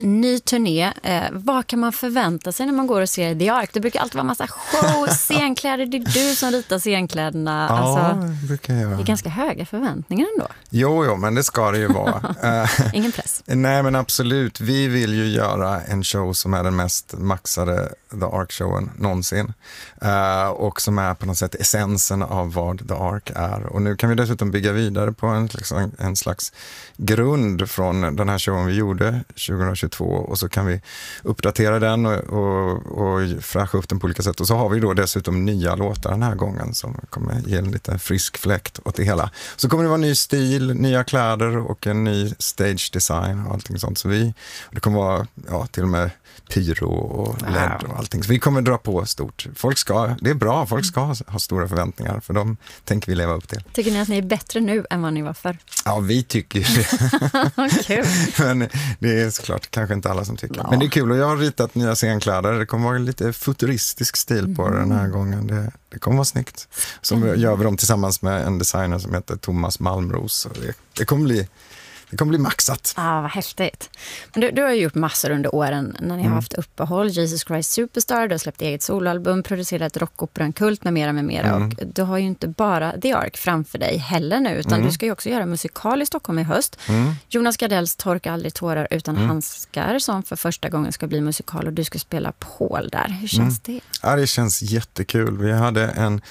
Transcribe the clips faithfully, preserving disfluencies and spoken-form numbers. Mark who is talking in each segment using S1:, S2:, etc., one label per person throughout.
S1: ny turné. Eh, vad kan man förvänta sig när man går och ser The Ark? Det brukar alltid vara massa show, scenkläder. Det är du som ritar scenkläderna.
S2: Ja,
S1: alltså,
S2: det brukar jag göra.
S1: Det är ganska höga förväntningar ändå.
S2: Jo, jo, men det ska det ju vara.
S1: Ingen press.
S2: Nej, men absolut. Vi vill ju göra en show som är den mest maxade The Ark-showen någonsin. Uh, och som är på något sätt essensen av vad The Ark är. Och nu kan vi dessutom bygga vidare på en, liksom, en slags grund från den här showen vi gjorde tjugohundratjugotvå. Och så kan vi uppdatera den och, och, och fräscha upp den på olika sätt. Och så har vi då dessutom nya låtar den här gången som kommer ge en lite frisk fläkt åt det hela. Så kommer det vara ny stil, nya kläder och en ny stage design och allting sånt. Så vi, det kommer vara ja, till och med pyro och L E D och allting. Så vi kommer dra på stort. Folk ska, det är bra, folk ska ha, ha stora förväntningar för de tänker vi leva upp till.
S1: Tycker ni att ni är bättre nu än vad ni var förr?
S2: Ja, vi tycker ju det.
S1: Kul.
S2: Men det är såklart kanske inte alla som tycker.
S1: Ja.
S2: Men det är kul och jag har ritat nya scenkläder. Det kommer vara lite futuristisk stil på mm. den här gången. Det, det kommer vara snyggt. Så mm. gör vi dem tillsammans med en designer som heter Thomas Malmros. Det, det kommer bli Det kommer bli maxat.
S1: Ja, ah, vad häftigt. Men du, du har ju gjort massor under åren när ni mm. har haft uppehåll. Jesus Christ Superstar, du har släppt eget soloalbum, producerat rockoperan Kult med mera med mera. Mm. Och du har ju inte bara The Ark framför dig heller nu, utan mm. du ska ju också göra musikal i Stockholm i höst. Mm. Jonas Gardells Torka aldrig tårar utan mm. handskar som för första gången ska bli musikal och du ska spela Paul där. Hur känns mm. det?
S2: Ja, det känns jättekul. Vi hade en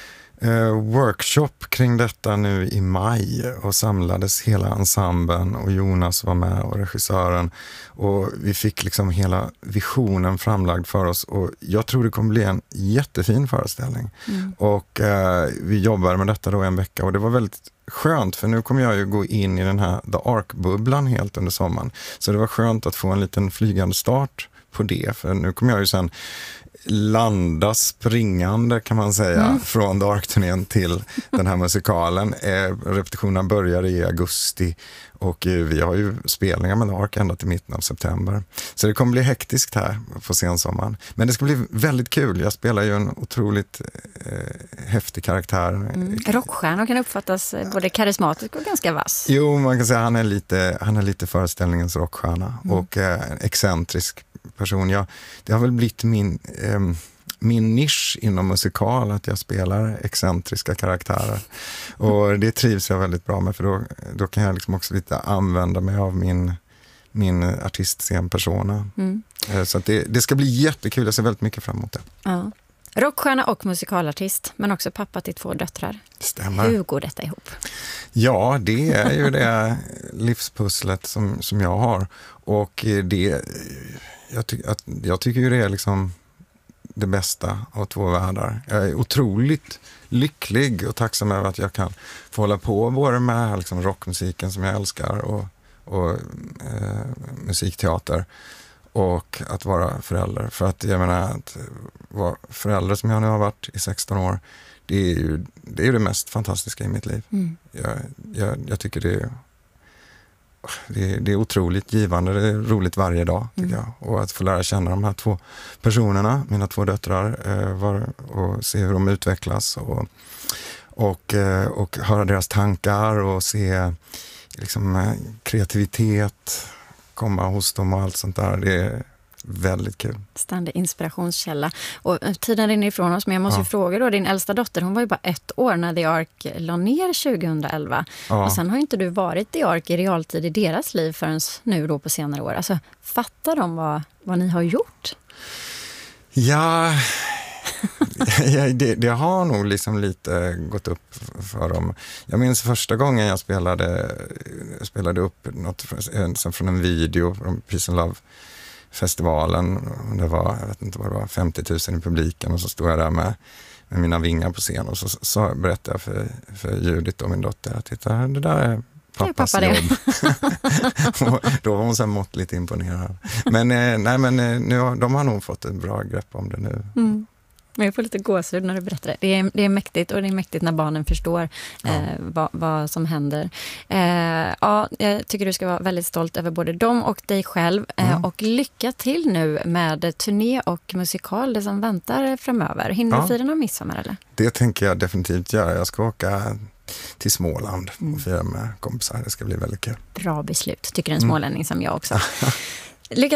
S2: Uh, workshop kring detta nu i maj och samlades hela ensemblen och Jonas var med och regissören och vi fick liksom hela visionen framlagd för oss och jag tror det kommer bli en jättefin föreställning mm. och uh, vi jobbar med detta då en vecka och det var väldigt skönt för nu kommer jag ju gå in i den här The Ark-bubblan helt under sommaren så det var skönt att få en liten flygande start på det för nu kommer jag ju sen landa springande kan man säga mm. från The Ark-turnén till den här musikalen. Eh, repetitionerna börjar i augusti och eh, vi har ju spelningar med The Ark ända till mitten av september. Så det kommer bli hektiskt här på sensommaren. Men det ska bli väldigt kul. Jag spelar ju en otroligt eh, häftig karaktär.
S1: Mm. Rockstjärnor kan uppfattas både karismatisk och ganska vass.
S2: Jo, man kan säga att han är lite, han är lite föreställningens rockstjärna mm. och eh, excentrisk person. Jag, det har väl blivit min, eh, min nisch inom musikal att jag spelar excentriska karaktärer. Och det trivs jag väldigt bra med för då, då kan jag liksom också lite använda mig av min, min artistscenpersona. Mm. Eh, så att det, det ska bli jättekul. Jag ser väldigt mycket fram emot det.
S1: Ja. Rockstjärna och musikalartist, men också pappa till två döttrar.
S2: Stämmer.
S1: Hur går detta ihop?
S2: Ja, det är ju det livspusslet som, som jag har. Och det, jag, ty, att, jag tycker ju det är liksom det bästa av två världar. Jag är otroligt lycklig och tacksam över att jag kan få hålla på både med liksom rockmusiken som jag älskar och, och eh, musikteater. Och att vara förälder. För att jag menar att vara förälder som jag nu har varit i sexton år, det är ju det, är det mest fantastiska i mitt liv. Mm. Jag, jag, jag tycker det är, det, är, det är otroligt givande, det är roligt varje dag tycker mm. jag. Och att få lära känna de här två personerna, mina två döttrar, eh, var, och se hur de utvecklas och, och, eh, och höra deras tankar och se liksom, eh, kreativitet komma hos dem och allt sånt där. Det är väldigt kul.
S1: Ständig inspirationskälla. Och tiden rinner ifrån oss, men jag måste ja. ju fråga då, din äldsta dotter, hon var ju bara ett år när The Ark la ner tjugohundraelva. Ja. Och sen har ju inte du varit The Ark i realtid i deras liv förrän nu då på senare år. Alltså, fattar de vad, vad ni har gjort?
S2: Ja... ja, det, det har nog liksom lite gått upp för dem. Jag minns första gången jag spelade spelade upp något från en video från Peace and Love-festivalen. Det var, jag vet inte vad det var, femtio tusen i publiken och så stod jag där med, med mina vingar på scen och så, så berättade jag för, för Judith och min dotter att titta, det där är pappas
S1: pappa
S2: jobb. Då var hon så måttligt imponerad. Men, nej, men nu, de har nog fått ett bbra grepp om det nu.
S1: Mm. Men jag får lite gåshud när du berättar det. Det är, det är mäktigt och det är mäktigt när barnen förstår ja. eh, vad, vad som händer. Eh, ja, jag tycker du ska vara väldigt stolt över både dem och dig själv. Eh, mm. Och lycka till nu med turné och musikal, det som väntar framöver. Hinner ja. du fira någon midsommar eller?
S2: Det tänker jag definitivt göra. Jag ska åka till Småland och fira med kompisar. Det ska bli väldigt kul.
S1: Bra beslut, tycker en smålänning mm. som jag också. Lycka